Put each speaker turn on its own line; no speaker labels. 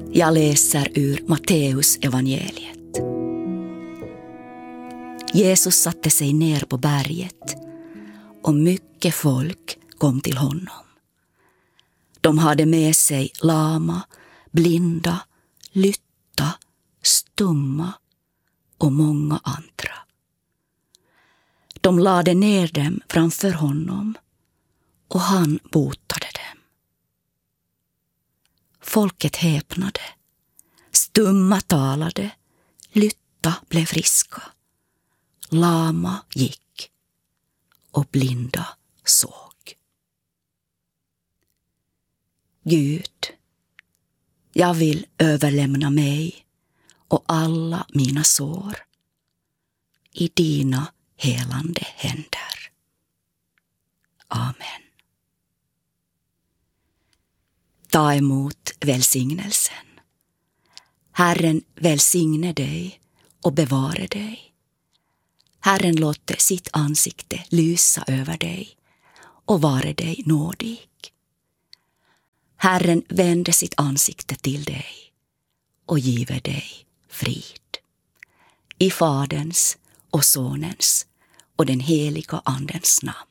Jag läser ur Matteus evangeliet. Jesus satte sig ner på berget och mycket folk kom till honom. De hade med sig lama, blinda, lytta, stumma och många andra. De lade ner dem framför honom och han botade dem. Folket häpnade, stumma talade, lytta blev friska, lama gick och blinda såg. Gud, jag vill överlämna mig och alla mina sår i dina helande händer. Amen. Ta emot välsignelsen. Herren välsigne dig och bevare dig. Herren låter sitt ansikte lysa över dig och vare dig nådig. Herren vände sitt ansikte till dig och giver dig frid. I Faderns och Sonens och den heliga Andens namn.